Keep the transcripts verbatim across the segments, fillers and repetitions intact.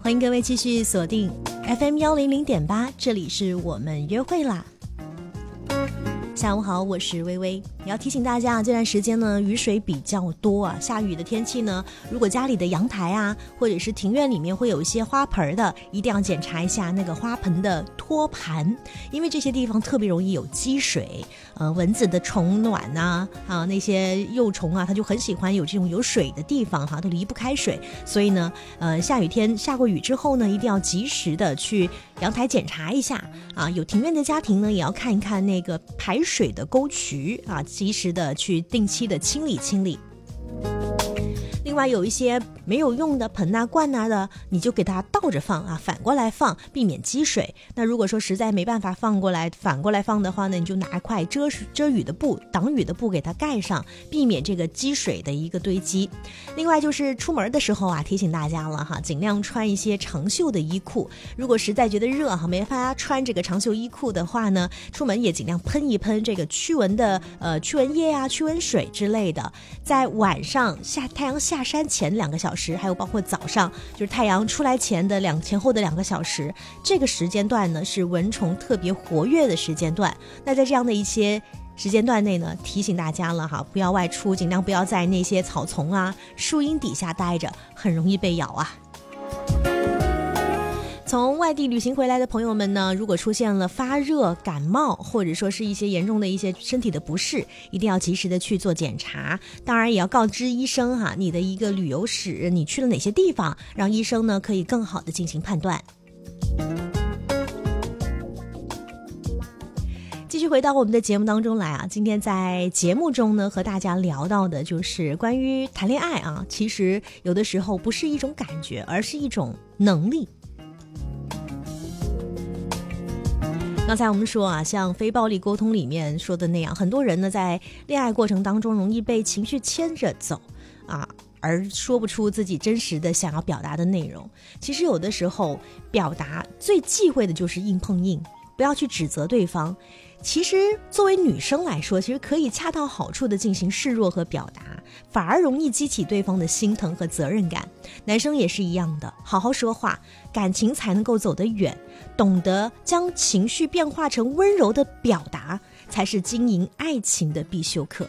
欢迎各位继续锁定 F M 一零零点八，这里是我们约会啦。下午好，我是微微。也要提醒大家，这段时间呢雨水比较多啊，下雨的天气呢，如果家里的阳台啊，或者是庭院里面会有一些花盆的，一定要检查一下那个花盆的托盘，因为这些地方特别容易有积水，呃，蚊子的虫卵啊，啊那些幼虫啊，它就很喜欢有这种有水的地方哈，都离不开水，所以呢，呃，下雨天下过雨之后呢，一定要及时的去阳台检查一下啊，有庭院的家庭呢，也要看一看那个排水的沟渠啊，及时的去定期的清理清理。另外有一些没有用的盆啊罐啊的，你就给它倒着放啊，反过来放，避免积水。那如果说实在没办法放过来反过来放的话呢，你就拿一块遮遮雨的布挡雨的布给它盖上，避免这个积水的一个堆积。另外就是出门的时候啊，提醒大家了哈，尽量穿一些长袖的衣裤。如果实在觉得热哈，没办法穿这个长袖衣裤的话呢，出门也尽量喷一喷这个驱蚊的呃驱蚊液啊、驱蚊水之类的。在晚上下太阳下山前两个小时，还有包括早上就是太阳出来前的两前后的两个小时，这个时间段呢是蚊虫特别活跃的时间段。那在这样的一些时间段内呢，提醒大家了哈，不要外出，尽量不要在那些草丛啊、树荫底下待着，很容易被咬啊。从外地旅行回来的朋友们呢，如果出现了发热、感冒，或者说是一些严重的一些身体的不适，一定要及时的去做检查。当然也要告知医生哈，你的一个旅游史，你去了哪些地方，让医生呢可以更好的进行判断。继续回到我们的节目当中来啊，今天在节目中呢和大家聊到的就是关于谈恋爱啊，其实有的时候不是一种感觉，而是一种能力。刚才我们说啊，像非暴力沟通里面说的那样，很多人呢在恋爱过程当中容易被情绪牵着走啊，而说不出自己真实的想要表达的内容。其实有的时候表达最忌讳的就是硬碰硬，不要去指责对方。其实作为女生来说，其实可以恰到好处的进行示弱和表达，反而容易激起对方的心疼和责任感。男生也是一样的，好好说话，感情才能够走得远。懂得将情绪变化成温柔的表达，才是经营爱情的必修课。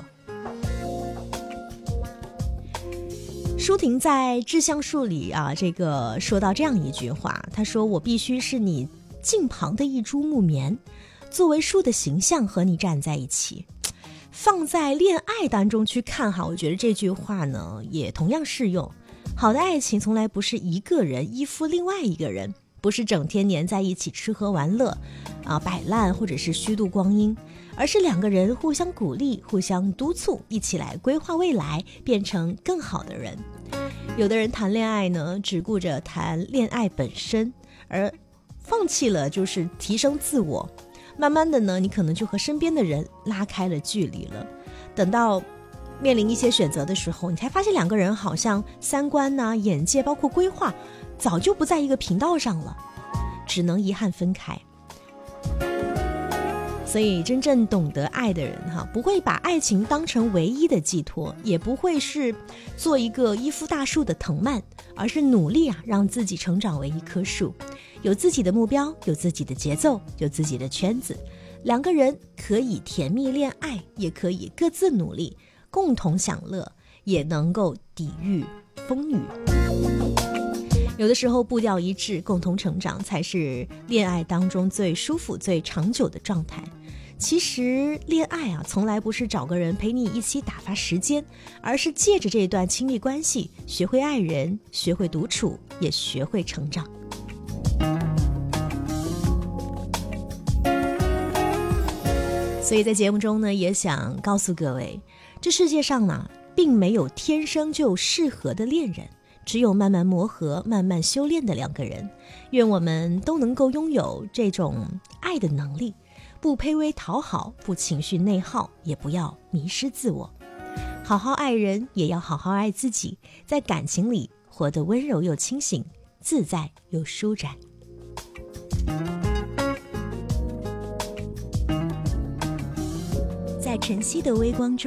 舒婷在《致橡树》里啊，这个说到这样一句话，他说：“我必须是你近旁的一株木棉，作为树的形象和你站在一起。”放在恋爱当中去看哈，我觉得这句话呢也同样适用。好的爱情从来不是一个人依附另外一个人，不是整天黏在一起吃喝玩乐啊摆烂或者是虚度光阴，而是两个人互相鼓励、互相督促，一起来规划未来，变成更好的人。有的人谈恋爱呢只顾着谈恋爱本身，而放弃了就是提升自我，慢慢的呢你可能就和身边的人拉开了距离了。等到面临一些选择的时候，你才发现两个人好像三观啊、眼界包括规划早就不在一个频道上了，只能遗憾分开。所以真正懂得爱的人哈，不会把爱情当成唯一的寄托，也不会是做一个依附大树的藤蔓，而是努力啊让自己成长为一棵树，有自己的目标，有自己的节奏，有自己的圈子。两个人可以甜蜜恋爱，也可以各自努力，共同享乐，也能够抵御风雨。有的时候步调一致，共同成长才是恋爱当中最舒服最长久的状态。其实恋爱啊，从来不是找个人陪你一起打发时间，而是借着这段亲密关系，学会爱人，学会独处，也学会成长。所以在节目中呢，也想告诉各位，这世界上呢，并没有天生就适合的恋人，只有慢慢磨合、慢慢修炼的两个人。愿我们都能够拥有这种爱的能力，不卑微讨好，不情绪内耗，也不要迷失自我。好好爱人，也要好好爱自己，在感情里活得温柔又清醒，自在又舒展。在晨曦的微光中